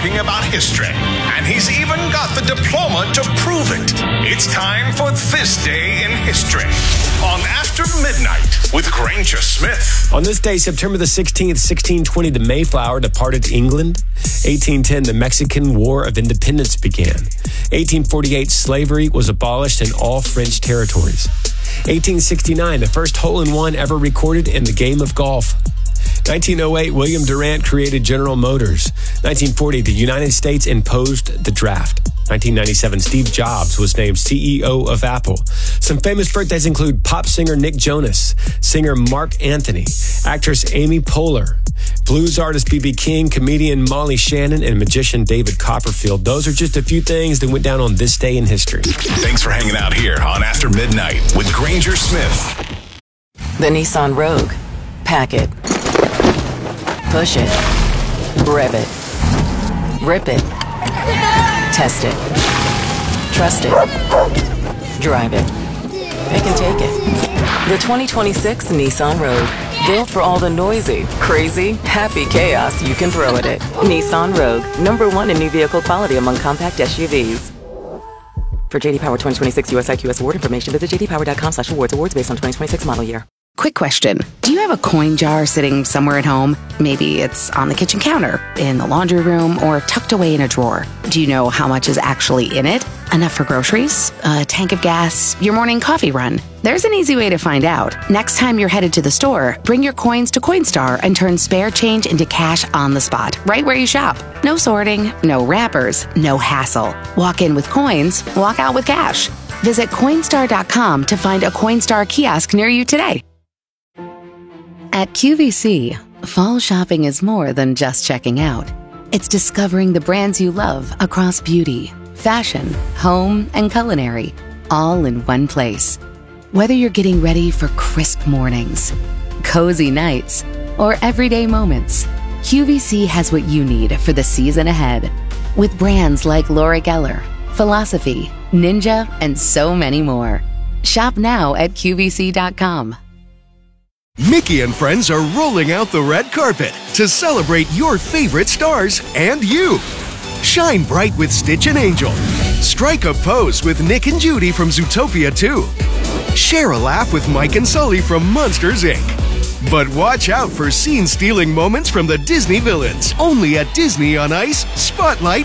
talking about history, and he's even got the diploma to prove it. It's time for This Day in History on After Midnight with Granger Smith. On this day, September the 16th, 1620, the Mayflower departed England. 1810, the Mexican War of Independence began. 1848, slavery was abolished in all French territories. 1869, the first hole-in-one ever recorded in the game of golf. 1908, William Durant created General Motors. 1940, the United States imposed the draft. 1997, Steve Jobs was named CEO of Apple. Some famous birthdays include pop singer Nick Jonas, singer Mark Anthony, actress Amy Poehler, blues artist B.B. King, comedian Molly Shannon, and magician David Copperfield. Those are just a few things that went down on this day in history. Thanks for hanging out here on After Midnight with Granger Smith. The Nissan Rogue. Pack it. Push it. Rev it. Rip it. Test it. Trust it. Drive it. Pick and take it. The 2026 Nissan Rogue. Built for all the noisy, crazy, happy chaos you can throw at it. Nissan Rogue. #1 in new vehicle quality among compact SUVs. For JD Power 2026 US IQS award information, visit jdpower.com/awards. Awards based on 2026 model year. Quick question. Do you have a coin jar sitting somewhere at home? Maybe it's on the kitchen counter, in the laundry room, or tucked away in a drawer. Do you know how much is actually in it? Enough for groceries? A tank of gas? Your morning coffee run? There's an easy way to find out. Next time you're headed to the store, bring your coins to Coinstar and turn spare change into cash on the spot, right where you shop. No sorting, no wrappers, no hassle. Walk in with coins, walk out with cash. Visit Coinstar.com to find a Coinstar kiosk near you today. At QVC, fall shopping is more than just checking out. It's discovering the brands you love across beauty, fashion, home, and culinary, all in one place. Whether you're getting ready for crisp mornings, cozy nights, or everyday moments, QVC has what you need for the season ahead. With brands like Laura Geller, Philosophy, Ninja, and so many more. Shop now at QVC.com. Mickey and friends are rolling out the red carpet to celebrate your favorite stars and you. Shine bright with Stitch and Angel. Strike a pose with Nick and Judy from Zootopia 2. Share a laugh with Mike and Sully from Monsters, Inc. But watch out for scene-stealing moments from the Disney villains. Only at Disney on Ice, Spotlight